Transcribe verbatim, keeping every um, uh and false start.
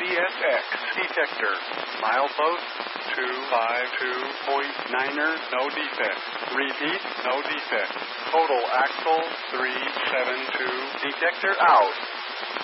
S X detector. Milepost two five two point niner, no defect. Repeat, no defect. Total axle three seven two, detector out.